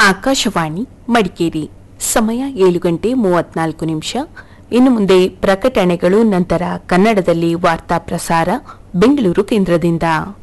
ಆಕಾಶವಾಣಿ ಮಡಿಕೇರಿ ಸಮಯ 7:34. ಇನ್ನು ಮುಂದೆ ಪ್ರಕಟಣೆಗಳು, ನಂತರ ಕನ್ನಡದಲ್ಲಿ ವಾರ್ತಾ ಪ್ರಸಾರ ಬೆಂಗಳೂರು ಕೇಂದ್ರದಿಂದ.